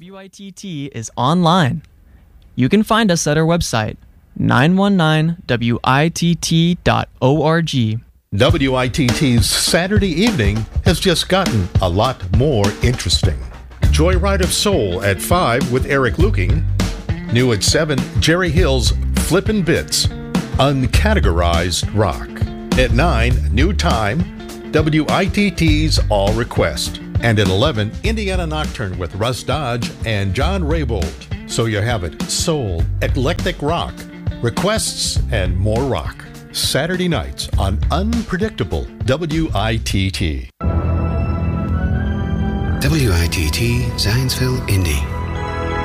WITT is online. You can find us at our website, 919witt.org. WITT's Saturday evening has just gotten a lot more interesting. Joyride of Soul at 5 with Eric Luking. New at 7, Jerry Hill's Flippin' Bits, Uncategorized Rock. At 9, New Time, WITT's All Request. And at 11, Indiana Nocturne with Russ Dodge and John Raybould. So you have it, soul, eclectic rock, requests, and more rock. Saturday nights on Unpredictable WITT. WITT Zanesville, Indy.